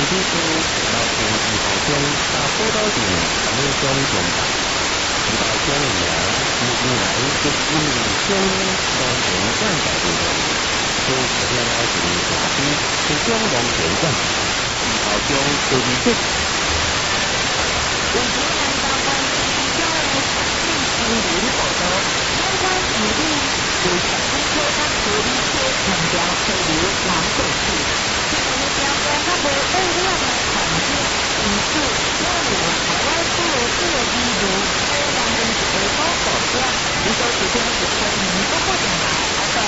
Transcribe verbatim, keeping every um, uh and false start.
之初，老天一号中把辅导员安装重大，辅导员的名目前来是一名中农田灌溉部的，从昨天开始下期是中农田灌溉，一号中就已经。 我国南大关系将来历史履历报道，相关履历为小公车和合理车强调配合两种车。